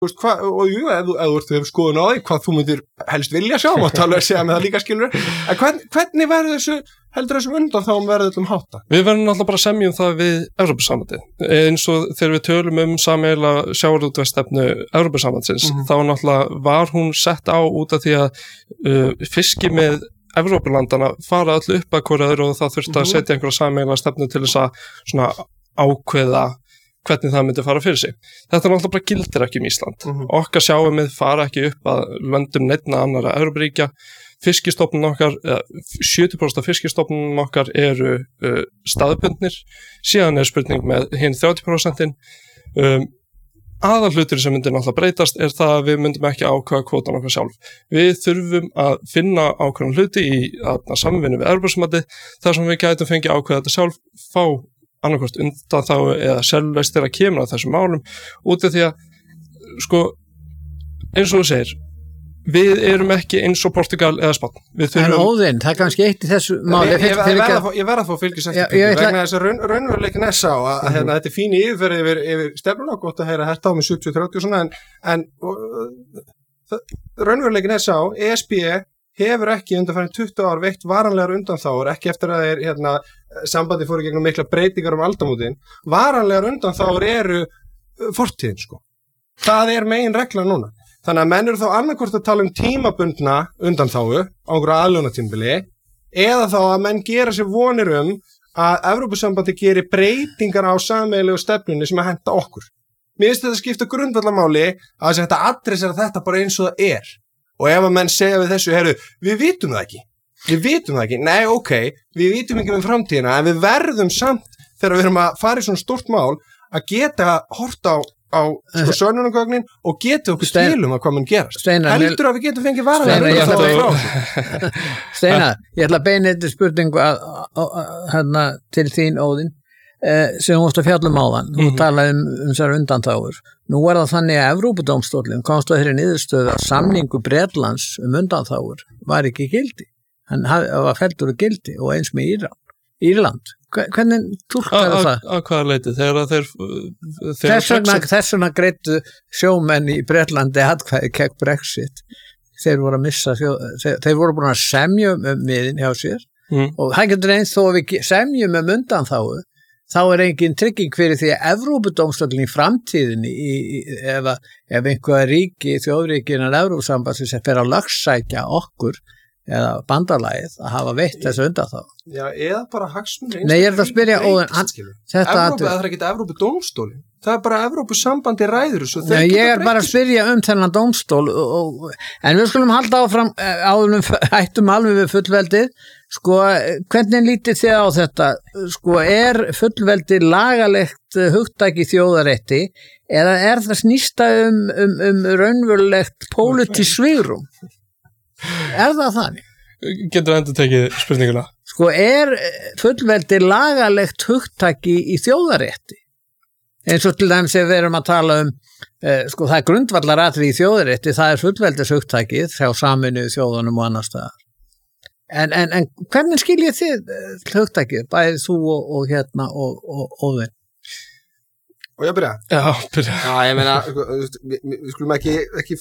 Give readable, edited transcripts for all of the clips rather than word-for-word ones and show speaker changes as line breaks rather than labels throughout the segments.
og jú, ef þú hefur skoðun á því hvað þú myndir helst vilja sjá og tala að segja með það líka skilur en hvernig verður þessum undan þá verður hátta?
Við verðum náttúrulega bara að semja það við Evrópusambandið eins og þegar við tölum sameiginlega sjávarútvegsstefnu Evrópusambandsins þá náttúrulega var hún sett á út af því að fiski með Evrópulandana fara öll upp að hvoraður og það þurfti að setja einhverja sameiginlega stefnu til þess að svona ákveða hvernig það myndi fara fyrir sig. Þetta náttúrulega bara gildir ekki Ísland. Okkar sjáumið fara ekki upp að löndum neinna annarra Evrópuríkja. Fiskistofnun okkar, 70% af fiskistofnunum okkar eru staðbundnir. Síðan spurning með hinn 30%. Aðalhlutur sem myndi náttúrulega breytast það að við myndum ekki ákveða kvótan okkar sjálf. Við þurfum að finna ákveðan hluti í samvinnu við Evrópusambandið þar sem við gætum fengið ákveða þetta sjálf, fá annarkvort undan þá eða sjálflaust þegar kemur að þessum málum út af því að eins og þú segir við erum ekki eins og Portugal eða Spánn.
En Óðinn, það er kannski eitt í þessu máli.
Ég verð að fá fylgjast eftir vegna þess að raunveruleikin sá að þetta er fín yfirferð yfir stefnuna, gott að heyra þetta á með 70-30 og svona en raunveruleikin sá, ESB hefur ekki undanfarin 20 ár veitt varanlegar undanþágur, ekki eftir að sambandi fóru gegnum mikla breytingar aldamótin, varanlegar undanþágur eru fortíðin Það er megin regla núna. Þannig að menn eru þá annarkvort að tala tímabundna undanþágu á einhverju aðlögunartímabili eða þá að menn gera sér vonir að Evrópusambandi geri breytingar á sameiginlegu stefnunni sem að henta okkur. Mér finnst þetta skipta grundvallamáli að þetta adressera þetta bara eins og það er. Og ef að menn segja við þessu, við vitum það ekki. Nei, ok, við vitum ekki með framtíðina, en við verðum samt, þegar við erum að fara í svona stórt mál, að geta hort á sönnunargögnin og geta okkur stilum að hvað mun gerast. Heldur að við getum fengið varanlega.
Steinar, ég ætla að beina þetta spurningu til þín, Óðinn, sem hún átti að fjalla áðan. Hún talaði þessar undanþágur. Nú það þannig að Evrópudómstóllinn komst að þeirri niðurstöðu að samningu Bretlands undanþágur var ekki gildi. Hann var felldur úr gildi og eins með Írland. Hvernig túlkar það?
Á hvaða leyti?
Þess vegna greiddu sjómenn í Bretlandi atkvæði gegn Brexit. Þeir voru búin að semja miðin hjá sér og það getur eins þó að við semjum undanþágu þá engin trygging fyrir því að Evrópudómstóllinn í framtíðinni ef einhver ríki, þjóðríki innan Evrópusambandsins fer að lögsækja okkur eða bandalagið að hafa veitt þessu undanþágu.
Já, eða bara hagsmunir.
Nei, ég að spyrja
það er ekki Evrópudómstóllinn. Það er bara Evrópusambandi ræður þessu.
Ég bara að spyrja þennan dómstól en við skulum halda áfram áður hættum alveg við fullveldið. Hvernig lítið þið á þetta? Er fullveldi lagalegt hugtaki þjóðarétti eða það snýsta raunverulegt pólitískt svigrúm? Það þannig?
Getur endur tekið spurninguna?
Er fullveldi lagalegt hugtaki í þjóðarétti? Eins og til dæmis ef við erum að tala það er grundvallaratriði í þjóðarétti, það er fullveldis hugtakið hjá Sameinuðu þjóðunum og annars staðar. En hvernig skiljið þið hugtakið, bæði þú og Óðinn?
Og ég byrja?
Já, byrja.
Já, ég meina, við skulum ekki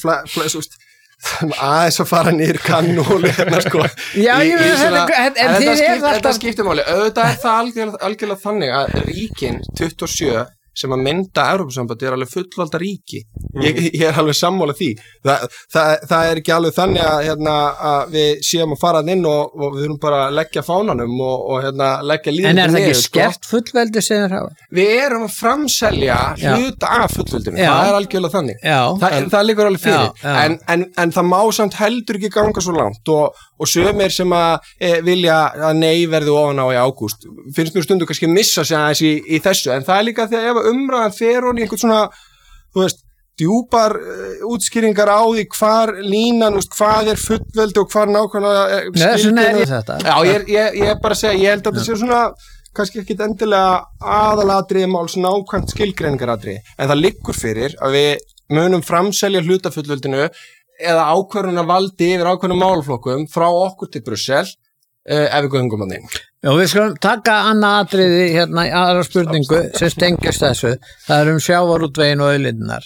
aðeins að fara niður kannóli
Já, ég meina,
þetta skiptir máli. Auðvitað það algjörlega þannig að ríkin 27 sem að mynda Evrópusambandi alveg fullvalda ríki. Ég alveg sammála því. Það ekki alveg þannig að við séum að fara inn og við þurfum bara að leggja fánanum og leggja líðinu
niður. En það ekki skert fullveldi sem þeir hafa?
Við erum að framselja hluta af fullveldinu. Það algjörlega þannig. Það liggur alveg fyrir. En það má samt heldur ekki ganga svo langt og sömur sem að vilja að nei verði ofan á í ágúst. Finnst nú stundu kannski missa sig aðeins í þessu, en það líka því að ef umræðan fer hún í einhvern svona, djúpar útskýringar á því hvar línan, hvað fullveldi og hvar nákvæmlega
skilgreining.
Já, ég bara segja, ég held að þetta sé svona kannski ekki endilega aðalatriði máls nákvæmt skilgreiningaratriði, en það liggur fyrir að við munum framselja hlutafullveldinu eða ákvörðuna valdi yfir ákvörðunum málaflokkum frá okkur til Brussel ef við göngum að þeim.
Já, við skulum taka annað atriði aðra spurningu sem stengist þessu. Það sjávarútveginn og auðlindirnar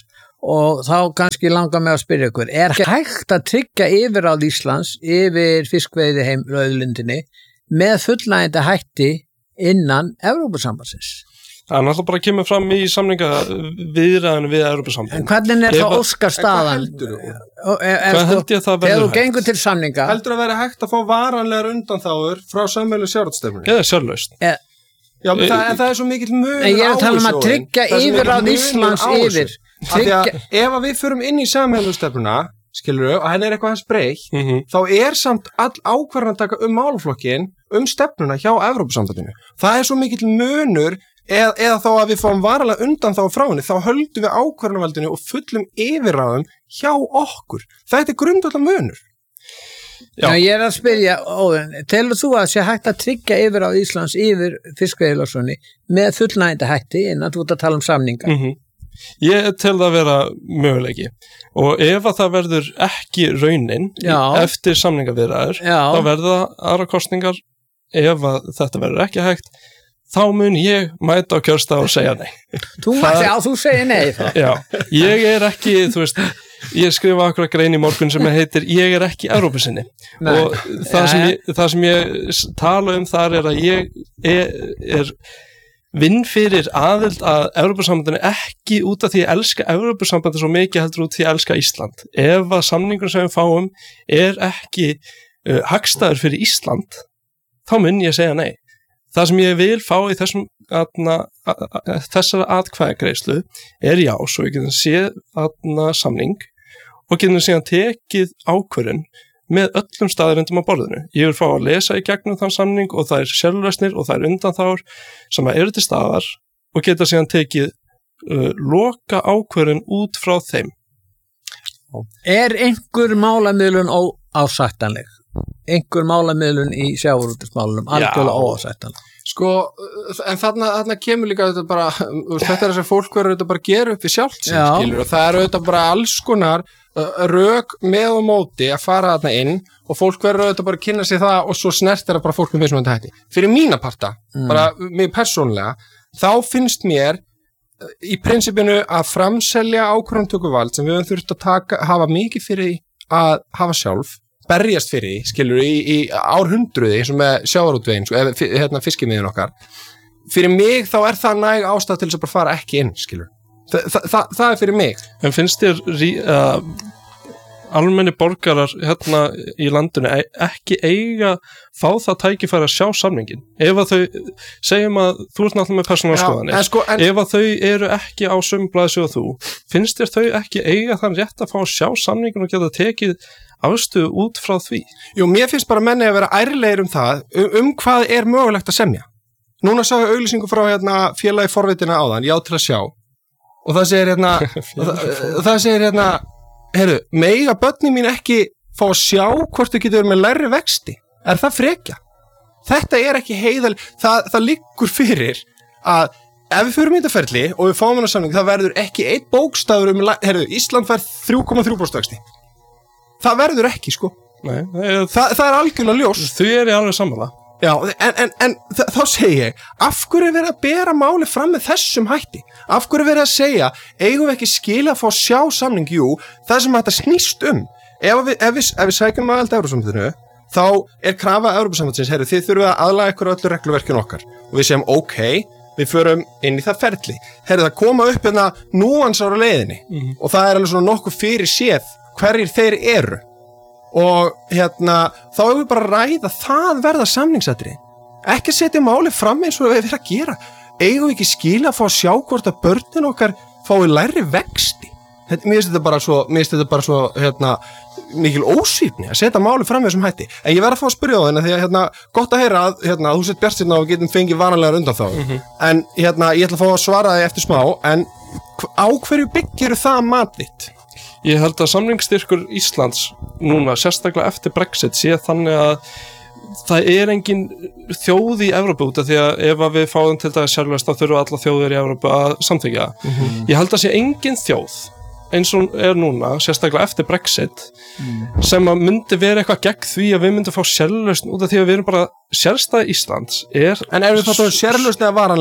og þá kannski langar mig að spyrja ykkur, ekki hægt að tryggja yfirráð Íslands yfir fiskveiði auðlindinni með fullnægjandi hætti innan Evrópusambandsins?
Það er náttúrulega bara að kemur fram í samninga viðræðinu við Evrópusambandið.
En hvernig er það óskar staðan?
Hvað held ég að það verður hægt?
Þegar þú gengur til samninga.
Heldur að vera hægt að fá varanlegar undanþágur frá sameiginlegu sjávarútvegsstefnunni?
Eða sjálflaust.
Já, en það er svo mikill munur á
En ég er að tala að tryggja yfirráð Íslands yfir.
Því að ef við förum inn í sameiginlegu stefnuna, skilurðu, og henni er eitthvað hans breytt, þá er samt all ákvarðanataka málaflokkin stefnuna hjá Evrópusambandinu. Það er svo mikill munur eða þá að við fáum varanlega undan þá frá henni, þá höldum við ákvarðanavaldinu og fullum yfirráðum hjá okkur. Þetta er grundvallar munur.
Já, ég er að spyrja, telur þú að sé hægt að tryggja yfirráð Íslands yfir fiskveiðilögsögunni með fullnægjandi hætti innan þú ert að tala samninga?
Ég tel það að vera möguleiki og ef að það verður ekki raunin eftir samningaviðræður, þá verða aðra kosningar. Ef að þetta verður ekki hægt, þá mun ég mæta á kjörstað og segja nei.
Þú segir nei þá.
Já, ég er ekki, ég skrifa akkurat grein í morgun sem heitir Ég er ekki Evrópusinni og það sem ég tala þar er að ég er vinn fyrir aðild að Evrópusambandinu ekki út af því að elska Evrópusambandinu svo mikið heldur út því að elska Ísland. Ef að samningur sem við fáum er ekki hagstæður fyrir Ísland, þá mun ég segja nei. Það sem ég vil fá í þessari atkvæðagreiðslu er já, svo við getum séð samning og getum síðan tekið ákvörðun með öllum staðrindum á borðinu. Ég vil fá að lesa í gegnum þann samning og það er sjálflausnir og það er undanþágur sem eru til staðar og geta síðan tekið loka ákvörðun út frá þeim.
Er einhver málamiðlun óásættanleg? Einhver málamiðlun í sjávarútvegsmálunum algjörlega óásættanleg?
Sko, en þarna kemur líka þetta bara, þetta er þess að fólk verður þetta bara að gera upp við sjálft sem skilur og það eru þetta bara alls konar rök með og móti að fara þarna inn og fólk verður þetta bara að kynna sig það og svo snertir það bara fólk með mismunandi hætti. Fyrir mína parta, bara mig persónlega, þá finnst mér í prinsipinu að framselja ákvarðanatökuvald sem við höfum þurft að hafa mikið fyrir að hafa sjálf, berjast fyrir því, skilur, í árhundruði eins og með sjávarútveginn, eða fiskimiðin okkar. Fyrir mig þá er það næg ástæða til þess að bara fara ekki inn, skilur. Það er fyrir mig. En
finnst þér almenni borgarar hérna í landinu ekki eiga fá það tækifæri að sjá samningin? Ef að þau, segjum að þú ert náttúrulega með persónuskoðanir, ef að þau eru ekki á sömu blaðsíðu og þú, finnst þér þau ekki eiga þann rétt að fá að sjá samningin og geta tekið afstöðu út frá því?
Jú, mér finnst bara menni að vera ærlegir það, hvað er mögulegt að semja. Núna sá ég auglýsingu frá félagi forvitina áðan, já til að sjá. Og það segir heyrðu, mega börnin mín ekki fá að sjá hvort þau getur með lægri vexti. Er það frekja? Þetta er ekki heiðal, það liggur fyrir að ef við förum í þetta ferli og við fáum hennar samning, það verður ekki einn bókstafur heyrðu, Ísland fær 3,3% vexti. Það verður ekki, sko.
Nei,
það er algjörlega ljós.
Þau eru alveg sammála.
Já, en þá segi ég, af hverju er verið að bera máli fram með þessum hætti? Af hverju er verið að segja, eigum við ekki skila að fá sjá samning? Jú, það sem þetta snýst Ef við sækjum aðild Evrópusambandinu, þá er krafa Evrópusambandsins, heyrðu, þið þurfum að aðlaga ykkur öllu regluverkinu okkar. Og við segjum, ok, við förum inn í það ferli. Heyrðu, það koma upp núansar á leiðinni. Og það er alveg svona nokkuð fyrir séð hverjir þeir eru. Og þá erum við bara að ræða það verða samningsatriði. Ekki setja máli fram eins og við erum að gera. Eigum við ekki skila að fá að sjá hvort að börnin okkar fái lægri vexti. Mér finnst þetta bara svo mikil ósvífni að setja máli fram þessum hætti. En ég verð að fá að spyrja á þennan því að gott að heyra að þú sett bjartsýnn á og getum fengið vanalega undan þá. En ég ætla að fá að svara þig eftir smá. En á hverju byggir það mat þitt?
Ég held að samningsstyrkur Íslands núna, sérstaklega eftir Brexit, sé þannig að það er engin þjóð í Evrópu út af því að ef við fáum til dæmis sjálflaust þá þurfa alla þjóðir í Evrópu að samþykkja. Ég held að sé engin þjóð eins og er núna, sérstaklega eftir Brexit, sem að myndi vera eitthvað gegn því að við myndum fá sérlausn út af því að við erum bara sérstæði Íslands.
En ef við fáum sérlausn eða varanlega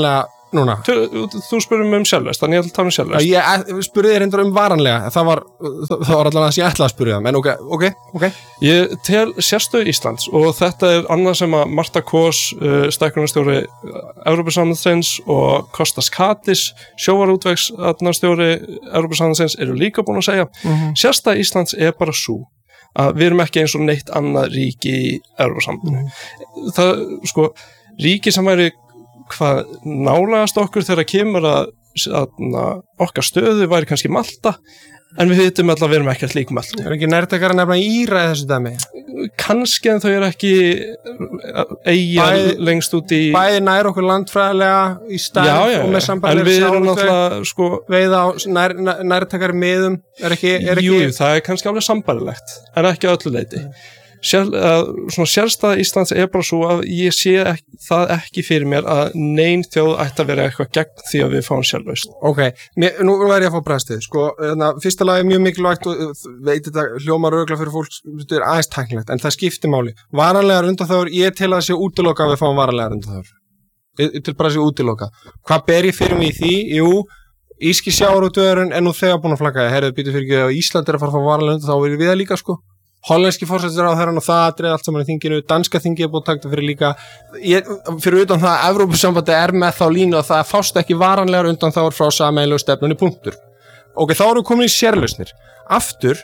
núna?
Þú spurðum sérlaust, þannig ég ætla að tala sérlaust.
Ég spurði þér reyndar varanlega, það var allan að ég ætlaði að spurði það, en ok.
Ég tel sérstöðu Íslands og þetta annað sem að Marta Kos, stækkunarstjóri Evrópusambandsins og Kostas Katis, sjóvarútvegsstjóri Evrópusambandsins eru líka búin að segja. Sérstöðu Íslands bara sú að við erum ekki eins og neitt annað ríki í Evrópusambandinu. Það, sko, ríki sem væri nálægast okkur þegar kemur að okkar stöðu væri kannski Malta, en við vitum alltaf að við erum ekki alltaf líka Malta.
Er ekki nærtækara nefna Íra í þessu dæmi?
Kannski, en þau eru ekki eigjar lengst út í...
Bæði nær okkur landfræðilega í stærð og með sambarlega
sjávarútveg, sko...
Veiða á nærtækari miðum, er ekki...
Jú, það kannski alveg sambarlegt, en ekki öllu leyti. Svona sérstæða Íslands bara svo að ég sé það ekki fyrir mér að nein þjóð ætti að vera eitthvað gegn því að við fáum sjálflaust.
Ok, nú verður ég að fá bræðstið. Sko, fyrsta lagi er mjög mikilvægt og veit þetta hljómar örugglega fyrir fólk, þetta er aðeins tæknilegt, en það skiptir máli. Varanlegar undanþágur, ég tel að það sé útilokað að við fáum varanlegar undanþágur. Ég til bara að sé útilokað. Hvað ber ég fyrir mig í því? Jú, íski sjávarútvegurinn er nú þegar búin að flagga. Herðu, býtu fyrir ekki að Ísland að fara að fá varanlegar undanþágur, þá við það líka, sko. Hollenski forsætisráðherrann og það atriði allt saman í þinginu, danska þingið búið takt fyrir líka, fyrir utan það að Evrópusambandið með þá línu að það fást ekki varanlegar undanþágur frá sameiginlegu stefnunni, punktur. Ok, þá erum við komin í sérlausnir. Aftur,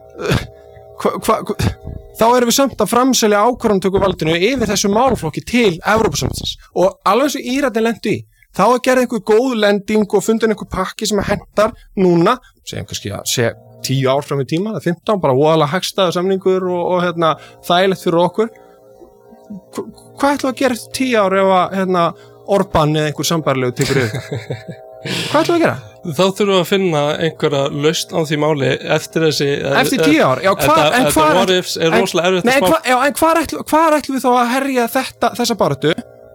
þá erum við samt að framselja ákvarðanatökuvaldinu yfir þessu málaflokki til Evrópusambandsins og alveg eins og Írarnir lentu í. Þá að gera einhver góð lending og fundin einhver pakki sem hentar núna, segjum kannski að 10 ár fram í tíma, 15, bara voðalega hagstæður samningur og þægilegt fyrir okkur. Hvað ætlum að gera eftir 10 ár ef að Orbán eða einhver sambærilegu tekur yfir? Hvað ætlum að gera?
Þá þurfum við að finna einhverja lausn á því máli eftir
10 ár? Já,
þetta what ifs er rosalega erfitt
en hvar ætlum við þá að herja þessa baráttu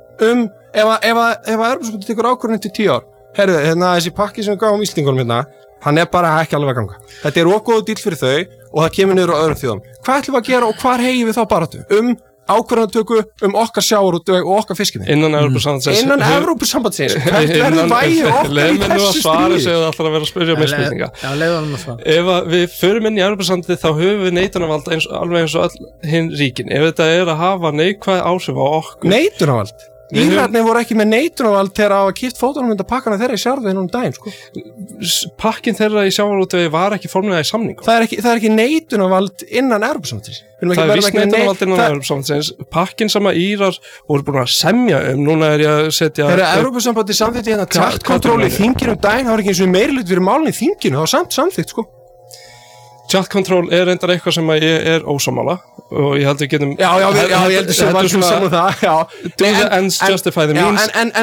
ef Evrópusambandið tekur ákvörðun til 10 ár? Herðu, þessi pakki sem við gáum Íslendingunum hann bara ekki alveg að ganga. Þetta er góð díll fyrir þau og það kemur niður á öðrum þjóðum. Hvað ætlum við að gera og hvar heyjum við þá baráttu? Ákvarðanatöku, okkar sjávarútveg og okkar fiskimið.
Innan Evrópusambandsins.
Hvert verður vægi okkar í þessu stríði?
Segðu alltaf að vera að spyrja með spurninga.
Já, leiðu hann að svara.
Ef við förum inn í Evrópusambandið þá höfum við neitunarvald alveg eins og hinn ríkin. Ef þetta er að hafa neikvæð áhrif á okkur.
Neitunarvald? Írarnir voru ekki með neitunarvald þegar að kipt fótunum undan pakkana þeirra í sjávarútvegi daginn, sko.
Pakkin þeirra í sjávarútvegi var ekki formlega í samningu.
Það er ekki neitunarvald innan Evrópusambandsins.
Það er víst neitunarvald innan Evrópusambandsins. Pakkin sem að Írar voru búin að semja núna er ég að setja...
Þegar Evrópusambandið samþykkti hérna chat-kontról í þinginu daginn, það var ekki eins og meirihluti fyrir málin í þinginu, það var samt samþykkt, sko.
Chat-kontról er reyndar eitthvað sem að ég er ósammála og ég held við getum...
Já, ég held að við saman það, já.
Do the ends justify the means.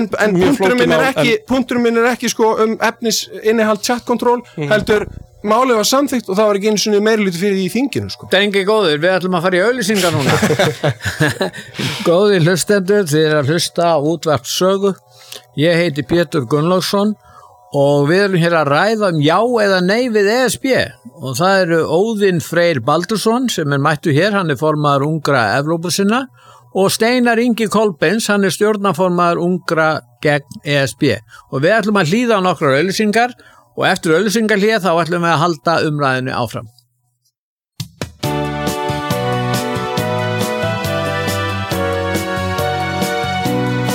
En punkturinn minn er ekki sko efnis innihald chat-kontról, heldur málið var samþykkt og það var ekki einu sinni meirihluti fyrir því í þinginu, sko.
Drengi góður, við ætlum að fara í auglýsingar núna. Góðir hlustendur, þið eru að hlusta á útvarp Sögu. Ég heiti Pétur Gunnlaugsson og við erum hér að ræða já eða nei við ESB og það eru Óðinn Freyr Baldursson sem mættu hér, hann formaður ungra Evrópusinna og Steinar Ingi Kolbeins, hann stjórnarformaður ungra gegn ESB og við ætlum að hlýða á nokkrar auglýsingar og eftir auglýsingarhlé þá ætlum við að halda umræðinu áfram.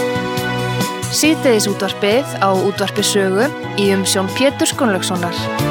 Síðdegisútvarpið á útvarpi Sögu í umsjón Péturs Gunnlaugssonar.